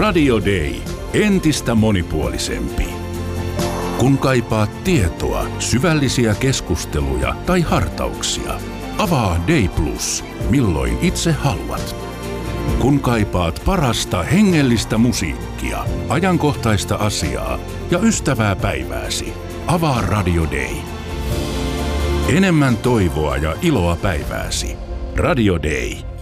Radio Day. Entistä monipuolisempi. Kun kaipaat tietoa, syvällisiä keskusteluja tai hartauksia, avaa Day Plus, milloin itse haluat. Kun kaipaat parasta hengellistä musiikkia, ajankohtaista asiaa ja ystävää päivääsi, avaa Radio Day. Enemmän toivoa ja iloa päivääsi. Radio Day.